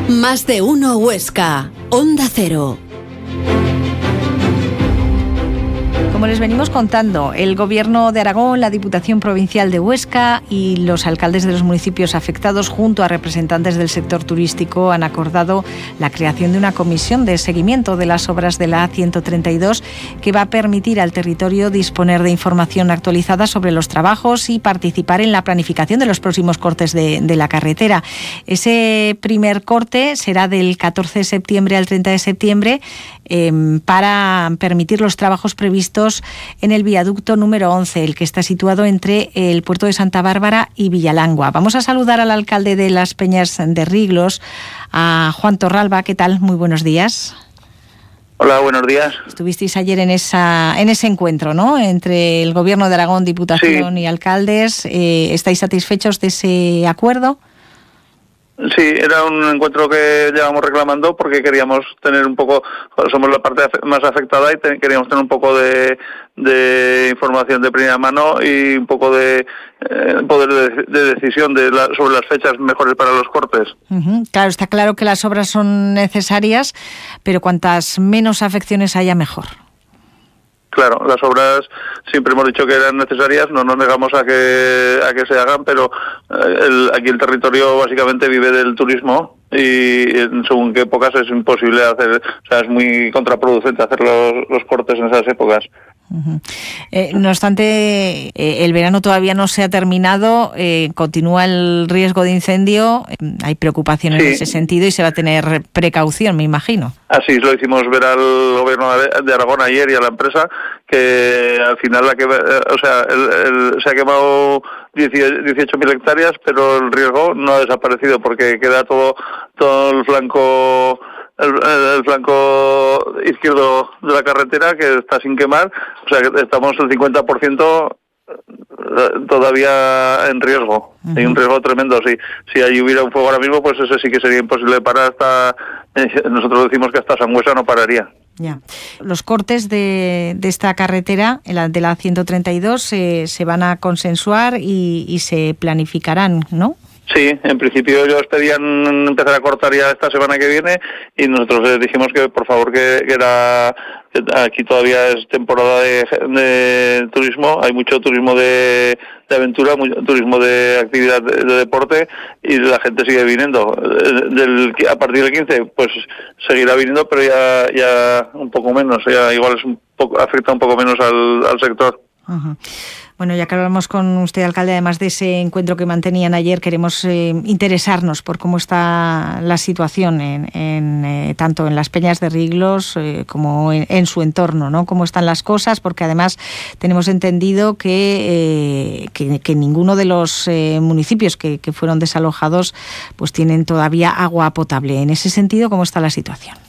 Más de uno Huesca, Onda Cero. Como les venimos contando, el Gobierno de Aragón, la Diputación Provincial de Huesca y los alcaldes de los municipios afectados, junto a representantes del sector turístico, han acordado la creación de una comisión de seguimiento de las obras de la A132 que va a permitir al territorio disponer de información actualizada sobre los trabajos y participar en la planificación de los próximos cortes de la carretera. Ese primer corte será del 14 de septiembre al 30 de septiembre para permitir los trabajos previstos en el viaducto número 11, el que está situado entre el puerto de Santa Bárbara y Villalangua. Vamos a saludar al alcalde de Las Peñas de Riglos, a Juan Torralba. ¿Qué tal? Muy buenos días. Hola, buenos días. Estuvisteis ayer en ese encuentro, ¿no?, entre el Gobierno de Aragón, Diputación y alcaldes. ¿Estáis satisfechos de ese acuerdo? Sí, era un encuentro que llevamos reclamando porque queríamos tener un poco, somos la parte más afectada y queríamos tener un poco de información de primera mano y un poco de poder de decisión sobre las fechas mejores para los cortes. Claro, está claro que las obras son necesarias, pero cuantas menos afecciones haya, mejor. Claro, las obras siempre hemos dicho que eran necesarias, no nos negamos a que se hagan, pero aquí el territorio básicamente vive del turismo y en según qué épocas es imposible hacer, o sea, es muy contraproducente hacer los cortes en esas épocas. No obstante, el verano todavía no se ha terminado, continúa el riesgo de incendio, hay preocupación en ese sentido y se va a tener precaución, me imagino. Así lo hicimos ver al Gobierno de Aragón ayer y a la empresa, que al final se ha quemado 18.000 hectáreas, pero el riesgo no ha desaparecido porque queda todo el flanco izquierdo de la carretera que está sin quemar, o sea que estamos el 50% todavía en riesgo. Hay un riesgo tremendo. Si allí hubiera un fuego ahora mismo, pues ese sí que sería imposible de parar nosotros decimos que hasta Sangüesa no pararía. Ya. Los cortes de esta carretera, de la 132, se van a consensuar y se planificarán, ¿no? Sí, en principio ellos pedían empezar a cortar ya esta semana que viene y nosotros les dijimos que por favor que aquí todavía es temporada de turismo, hay mucho turismo de aventura, mucho turismo de actividad de deporte y la gente sigue viniendo. A partir del 15 pues seguirá viniendo, pero ya un poco menos, ya igual afecta un poco menos al sector. Uh-huh. Bueno, ya que hablamos con usted, alcalde, además de ese encuentro que mantenían ayer, queremos interesarnos por cómo está la situación tanto en Las Peñas de Riglos como en su entorno, ¿no? Cómo están las cosas, porque además tenemos entendido que ninguno de los municipios que fueron desalojados pues tienen todavía agua potable. En ese sentido, ¿cómo está la situación?